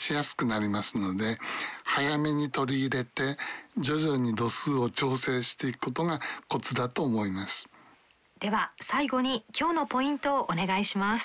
しやすくなりますので、早めに取り入れて徐々に度数を調整していくことがコツだと思います。 では最後に今日のポイントをお願いします。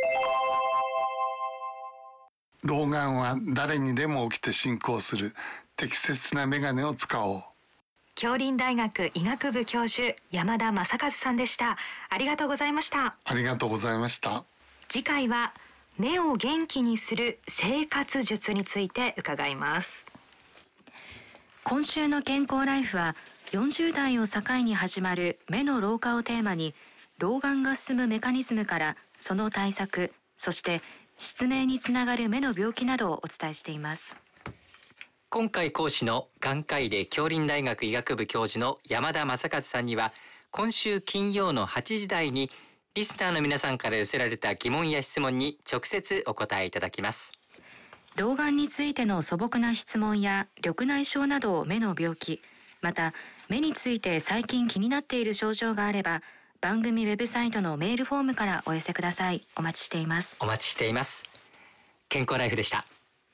老眼は誰にでも起きて進行する。適切なメガネを使おう。 杏林大学医学部教授山田正和さんでした。ありがとうございました。 ありがとうございました。 次回は目を元気にする生活術について伺います。 今週の健康ライフは40代を境に始まる目の老化をテーマに、老眼が進むメカニズムからその対策、そして失明につながる目の病気などをお伝えしています。 今回講師の眼科医で杏林大学医学部教授の山田正和さんには、今週金曜の8時台にリスナーの皆さんから寄せられた疑問や質問に直接お答えいただきます。 老眼についての素朴な質問や緑内障など目の病気、また目について最近気になっている症状があれば、番組ウェブサイトのメールフォームからお寄せください。お待ちしています。 お待ちしています。健康ライフでした。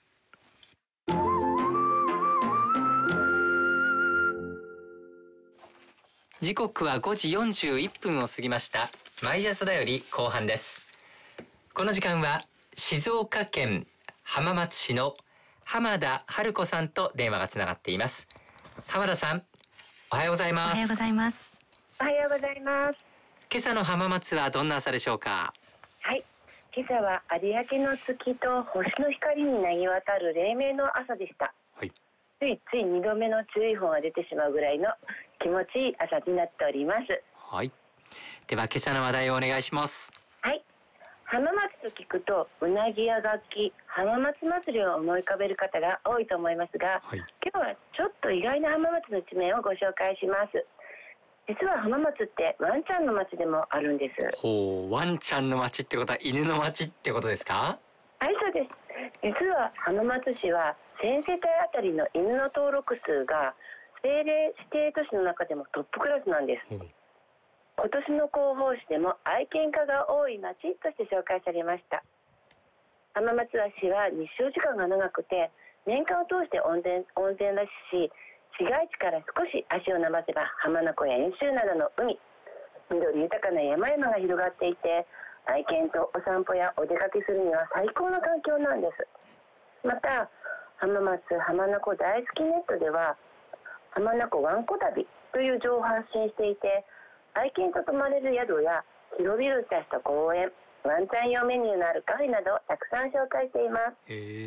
時刻は5時41分を過ぎました。毎朝だより後半です。この時間は静岡県浜松市の浜田春子さんと電話がつながっています。浜田さん、おはようございます。 おはようございます。 おはようございます。 今朝の浜松はどんな朝でしょうか？ はい、今朝は有明の月と星の光になぎ渡る黎明の朝でした。 はい、 ついつい2度目の注意報が出てしまうぐらいの気持ちいい朝になっております。 はい。では今朝の話題をお願いします。 はい。浜松と聞くとうなぎや楽器、浜松祭りを思い浮かべる方が多いと思いますが、 はい、 今日はちょっと意外な浜松の一面をご紹介します。実は浜松ってワンちゃんの町でもあるんです。 ほう、ワンちゃんの町ってことは犬の町ってことですか？ はい、そうです。実は浜松市は1000世帯あたりの犬の登録数が政令指定都市の中でもトップクラスなんです。今年の広報誌でも愛犬家が多い町として紹介されました。浜松市は日照時間が長くて年間を通して温泉らしし、市街地から少し足を伸ばせば浜名湖や遠州灘の海、緑豊かな山々が広がっていて、愛犬とお散歩やお出かけするには最高の環境なんです。また浜松浜名湖大好きネットでは浜名湖ワンコ旅という情報を発信していて、愛犬と泊まれる宿や広々とした公園、ワンちゃん用メニューのあるカフェなどをたくさん紹介しています。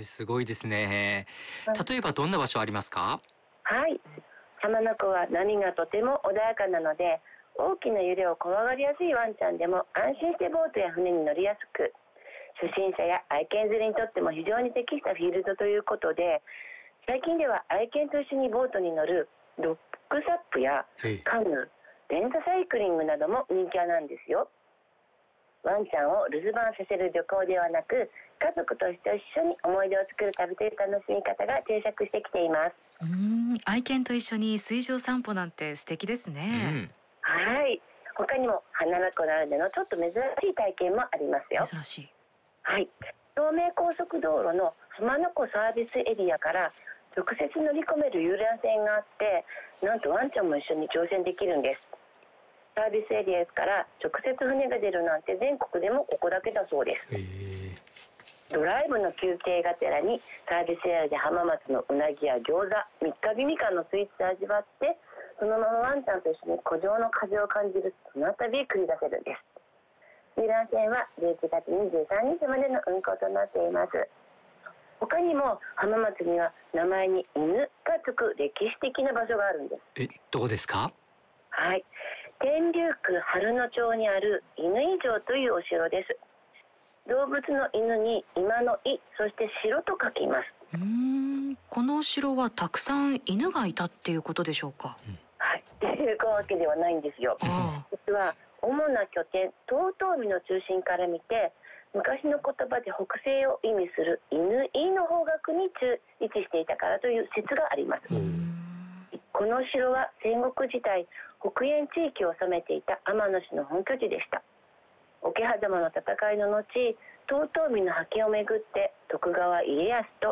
すごいですね。例えばどんな場所ありますか？ はい、浜名湖は波がとても穏やかなので、大きな揺れを怖がりやすいワンちゃんでも安心してボートや船に乗りやすく、初心者や愛犬連れにとっても非常に適したフィールドということで、最近では愛犬と一緒にボートに乗るドッグサップやカヌー、レンタサイクリングなども人気なんですよ。ワンちゃんを留守番させる旅行ではなく、家族として一緒に思い出を作る旅という楽しみ方が定着してきています。 愛犬と一緒に水上散歩なんて素敵ですね。 はい。他にも浜名湖ならでのちょっと珍しい体験もありますよ。 珍しい。 はい。東名高速道路の浜名湖サービスエリアから直接乗り込める遊覧船があって、なんとワンちゃんも一緒に乗船できるんです。サービスエリアから直接船が出るなんて全国でもここだけだそうです。ドライブの休憩がてらにサービスエリアで浜松のうなぎや餃子、三日日みかんのスイーツを味わって、そのままワンちゃんと一緒に湖上の風を感じるその旅繰り出せるんです。遊覧船は11月23日までの運航となっています。他にも浜松には名前に犬がつく歴史的な場所があるんです。 どこですか？ はい、天竜区春野町にある犬居城というお城です。動物の犬に今の居、そして城と書きます。 この城はたくさん犬がいたっていうことでしょうか？ はい、というわけではないんですよ。実は主な拠点遠江の中心から見て、昔の言葉で北西を意味する犬居の方角に位置していたからという説があります。この城は戦国時代北縁地域を治めていた天野氏の本拠地でした。桶狭間の戦いの後、遠江の覇権をめぐって徳川家康と